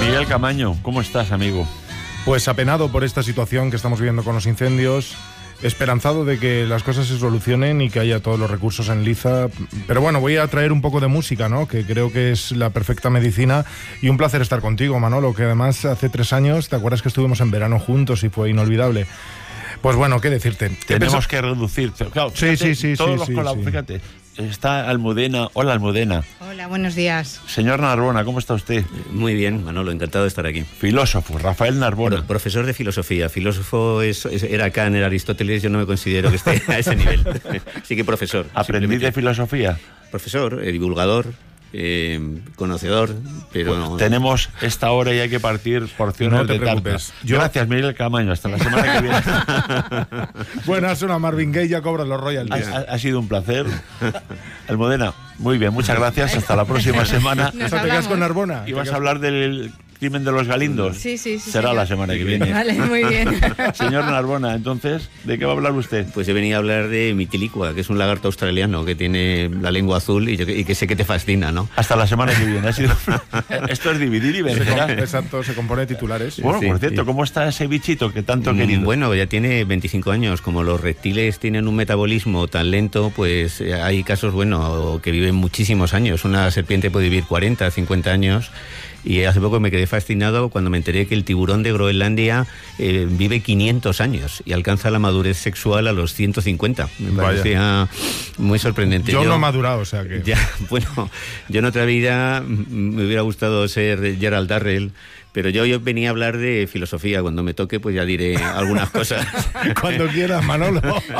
Miguel Camaño, ¿cómo estás, amigo? Pues apenado por esta situación que estamos viviendo con los incendios, esperanzado de que las cosas se solucionen y que haya todos los recursos en liza. Pero bueno, voy a traer un poco de música, ¿no? Que creo que es la perfecta medicina. Y un placer estar contigo, Manolo, que además hace 3 años, ¿te acuerdas que estuvimos en verano juntos y fue inolvidable? Pues bueno, ¿qué decirte? Tenemos que reducir. Claro, fíjate, sí, todos los sí. Fíjate, está Almudena. Hola, Almudena. Hola, buenos días. Señor Narbona, ¿cómo está usted? Muy bien, Manolo, encantado de estar aquí. Filósofo, Rafael Narbona. Bueno, profesor de filosofía. Filósofo era Kant, era Aristóteles, yo no me considero que esté a ese nivel. Así que profesor. ¿Aprendí de filosofía? Profesor, divulgador, conocedor, pero... Pues tenemos esta hora y hay que partir porciones No te de tarta. preocupes. Gracias, Miguel Camaño. Hasta la semana que viene. Bueno, has una Marvin Gaye, ya cobras los royalties. Ha sido un placer. Almudena, muy bien, muchas gracias. Hasta la próxima semana. Nos O sea, te quedas hablamos. con Narbona. ¿Y vas a hablar del crimen de los Galindos? Sí. Será señor. la semana que viene. Vale, muy bien. Señor Narbona, entonces, ¿de qué va a hablar usted? Pues he venido a hablar de Mitilicua, que es un lagarto australiano que tiene la lengua azul y que sé que te fascina, ¿no? Hasta la semana que viene. Esto es dividir y vencer. Exacto, se compone de titulares. Bueno, Sí, por cierto, sí. ¿cómo está ese bichito que tanto he querido? Bueno, ya tiene 25 años. Como los reptiles tienen un metabolismo tan lento, pues hay casos, bueno, que viven muchísimos años. Una serpiente puede vivir 40, 50 años. Y hace poco me quedé fascinado cuando me enteré que el tiburón de Groenlandia vive 500 años y alcanza la madurez sexual a los 150. Me Vaya. parecía muy sorprendente. Yo no he madurado, o sea que... Ya, bueno, yo en otra vida me hubiera gustado ser Gerald Darrell, pero yo venía a hablar de filosofía. Cuando me toque, pues ya diré algunas cosas. Cuando quieras, Manolo.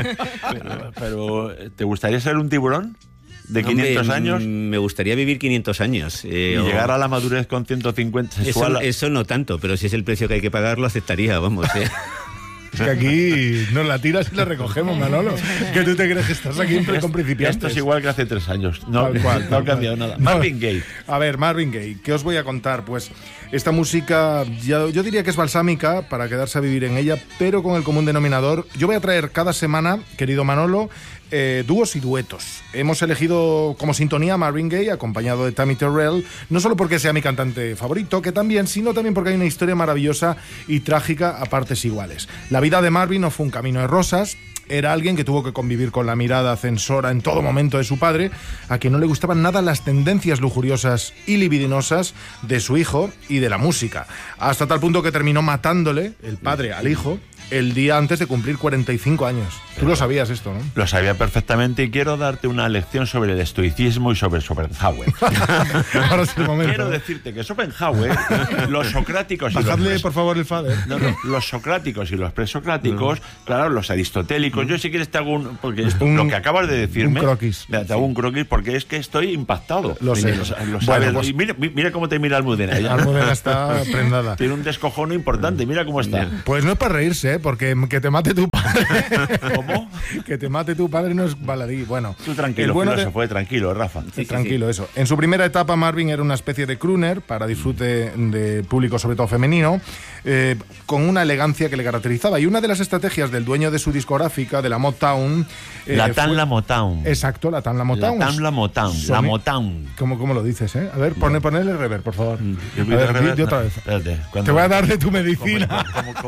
Pero, ¿te gustaría ser un tiburón de 500 Hombre, años? Me gustaría vivir 500 años. Y llegar a la madurez con 150 sexual. Eso no tanto, pero si es el precio que hay que pagar, lo aceptaría, vamos. Es que aquí nos la tiras y la recogemos, Manolo. Que tú te crees que estás aquí con principiantes. Esto es igual que hace 3 años. No, Tal cual, no tal ha cambiado cual. nada. No. Marvin Gaye. A ver, Marvin Gaye, ¿qué os voy a contar? Pues esta música, yo diría que es balsámica para quedarse a vivir en ella, pero con el común denominador. Yo voy a traer cada semana, querido Manolo, dúos y duetos. Hemos elegido como sintonía a Marvin Gaye, acompañado de Tammy Terrell, no solo porque sea mi cantante favorito, que también, sino también porque hay una historia maravillosa y trágica a partes iguales. La vida de Marvin no fue un camino de rosas. Era alguien que tuvo que convivir con la mirada censora en todo momento de su padre, a quien no le gustaban nada las tendencias lujuriosas y libidinosas de su hijo y de la música, hasta tal punto que terminó matándole, el padre al hijo, el día antes de cumplir 45 años. Tú lo sabías esto, ¿no? Lo sabía perfectamente y quiero darte una lección sobre el estoicismo y sobre Schopenhauer. Ahora es el momento. Quiero decirte que Schopenhauer, los socráticos y Bajadle, los... por favor, el fader. No, los socráticos y los presocráticos, claro, los aristotélicos. Yo si quieres te hago un... Porque lo que acabas de decirme... Un croquis. Te hago un croquis porque es que estoy impactado. Lo sé. Lo sabes. Bueno, pues- Y mira cómo te mira Almudena. Almudena está prendada. Tiene un descojono importante. Mira cómo está. Pues no es para reírse, ¿eh? Porque que te mate tu padre. ¿Cómo? Que te mate tu padre no es baladí. Bueno, Tú tranquilo, el bueno de- filósofo, tranquilo, Rafa. Tranquilo, eso. En su primera etapa, Marvin era una especie de crooner para disfrute de público, sobre todo femenino, con una elegancia que le caracterizaba. Y una de las estrategias del dueño de su discográfica, de la Motown... La fue- Motown. Exacto, la Tan La Motown. La Motown. La Motown. ¿Cómo lo dices, eh? A ver, ponle rever, por favor. A ver, di otra vez. Espérate. Te voy a dar de tu medicina.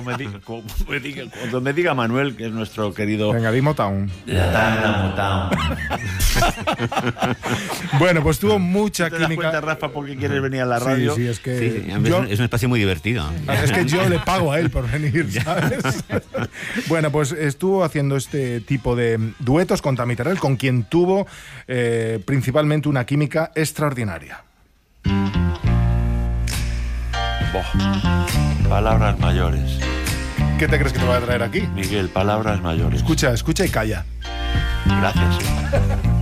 Cuando me diga Manuel, que es nuestro querido... Venga, di Motown. La Motown. Bueno, pues tuvo mucha ¿Te das química. cuenta, Rafa, por qué quieres venir a la radio? Sí, es que... Sí, yo- es un espacio muy divertido. Es que yo le pago a él por venir, ¿sabes? Bueno, pues estuvo haciendo este tipo de duetos con Tammy Terrell, con quien tuvo principalmente una química extraordinaria. Palabras mayores. ¿Qué te crees que te voy a traer aquí? Miguel, palabras mayores. Escucha y calla. Gracias.